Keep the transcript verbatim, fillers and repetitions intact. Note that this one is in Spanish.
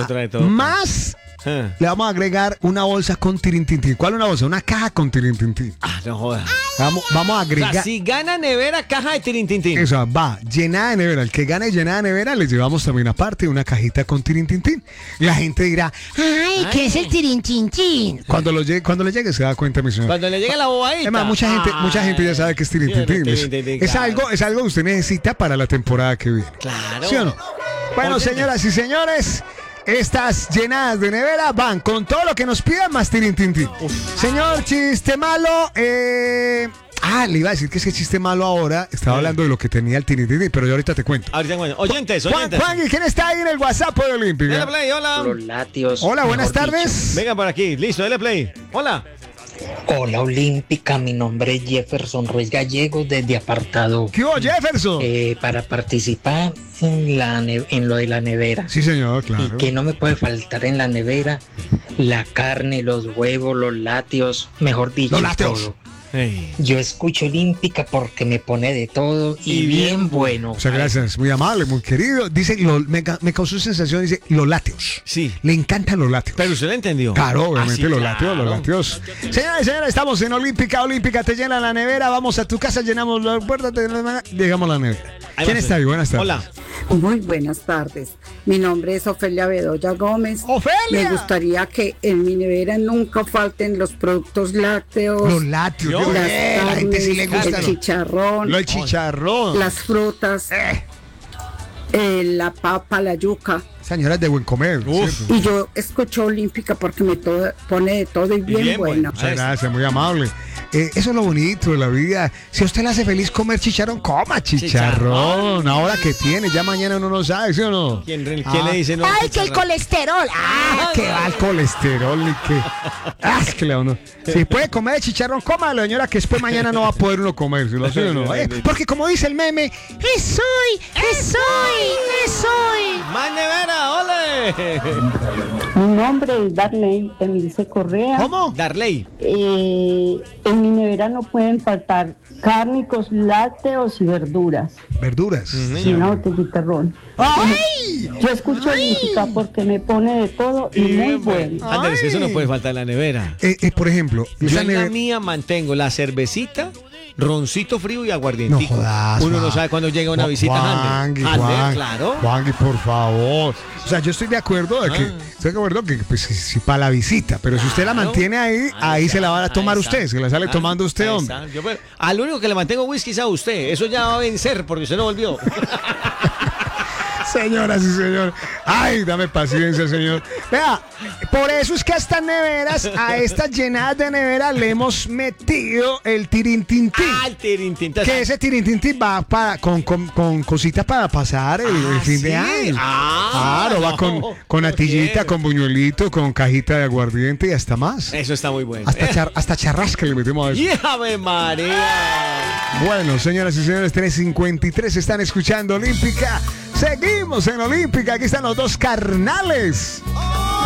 eso trae todo. Más Ah. le vamos a agregar una bolsa con tirintintín. ¿Cuál una bolsa? Una caja con tirintintín. Ah, no jodas. Vamos, vamos a O agregar. sea, si gana nevera, caja de tirintintín. Eso va, llenada de nevera. El que gane llenada de nevera, le llevamos también aparte una cajita con tirintintín. Y la gente dirá, Ay, ¿qué es el tirintintín? cuando, lo llegue, cuando le llegue se da cuenta, mi señor. Cuando le llega la bobadita. Además, mucha gente, mucha gente ya sabe que es tirintintín. Es, Tirintintín, es claro. algo, es algo que usted necesita para la temporada que viene. Claro. ¿Sí o no? Bueno, Oye, señoras y señores, estas llenadas de nevera van con todo lo que nos pidan más tirintintín. Señor Chiste Malo, eh... Ah, le iba a decir que ese chiste malo ahora. Estaba hablando de lo que tenía el tirintintín, pero yo ahorita te cuento. Ahorita, bueno, oyentes, Juan, oyentes. Juan, ¿y quién está ahí en el WhatsApp de Dele Olímpica? play, hola. Los latios. Hola, buenas mejor tardes. Venga por aquí, listo, dele play. Hola. dicho. Hola Olímpica, mi nombre es Jefferson Ruiz Gallego desde Apartado. ¿Qué hubo, Jefferson? Eh, para participar en, la ne- en lo de la nevera. Sí, señor, Y claro. que no me puede faltar en la nevera la carne, los huevos, los lácteos, mejor dicho, Los lácteos. todo. Hey. Yo escucho Olímpica porque me pone de todo y, Y bien bien bueno. Muchas gracias, muy amable, muy querido. Dice, lo- me, ca- me causó sensación, dice, los lácteos. Sí. Le encantan los lácteos. Pero usted lo entendió. Claro, obviamente, Ah, sí, los claro. lácteos, los lácteos. Señoras y señores, estamos en Olímpica. Olímpica te llena la nevera. Vamos a tu casa, llenamos la puerta, te llegamos a la nevera. Ahí ¿Quién va, está ahí? Buenas tardes. Hola. Muy buenas tardes. Mi nombre es Ofelia Bedoya Gómez. ¡Ofelia! Me gustaría que en mi nevera nunca falten los productos lácteos, Los lácteos. Yo- yo- las eh, la gente sí le carnes, gusta. el Lo, chicharrón, lo del chicharrón. las frutas, Eh, eh, la papa, la yuca. señoras de buen comer. Uf. ¿cierto? Y yo escucho Olímpica porque me todo- pone de todo y bien, bien bueno. bueno. Muchas gracias, muy amable. Eh, eso es lo bonito de la vida. Si a usted le hace feliz comer chicharrón, coma chicharrón. Chicharrón. Ahora que tiene, ya mañana uno no sabe, ¿sí o no? ¿Quién, quién Ah. le dice no? Ay, que el colesterol. Ah, que va el colesterol y que. Ah, es que le da uno. Si puede comer chicharrón, cómalo, señora, que después mañana no va a poder uno comérselo, ¿sí o no? Eh, porque como dice el meme, ¿Qué soy? ¿Qué soy? ¿Qué soy? ¡Más nevera, ole! Mi nombre es Darley Emilce Correa. ¿cómo? Darley. Eh, en mi nevera no pueden faltar cárnicos, lácteos y verduras. Verduras. Y una botellita de ron. ¡Ay! Yo escucho Olímpica porque me pone de todo y muy bueno. Andrés, eso no puede faltar en la nevera. Eh, eh, por ejemplo, Yo esa en la neve- mía mantengo la cervecita, roncito frío y aguardiente. No jodas, Uno no Juan. sabe cuándo llega una visita a Juangui, Ander. Ander, Juan, claro. Juangui, por favor. O sea, yo estoy de acuerdo de que, Ah. estoy de acuerdo que pues, si, si para la visita, pero si usted la Claro. mantiene ahí, ahí se la va a tomar usted, se la sale tomando usted, hombre. Yo, pues, al único que le mantengo whisky es a usted. Eso ya va a vencer porque usted no volvió. Señoras y señores, ay, dame paciencia, señor. Vea, por eso es que a estas neveras, a estas llenadas de nevera, le hemos metido el tirintintín. Ah, el tirintín. Que ese tirintintín va para, con, con, con cositas para pasar el, el Ah, fin de ¿sí? año. Ah, claro, va no. con, con natillita, Bien. con buñuelito, con cajita de aguardiente y hasta más. Eso está muy bueno. Hasta, char- hasta charrasca le metemos a eso. ¡Y Ave María! Bueno, señoras y señores, tres cincuenta y tres están escuchando Olímpica. Seguimos en Olímpica. Aquí están los dos carnales.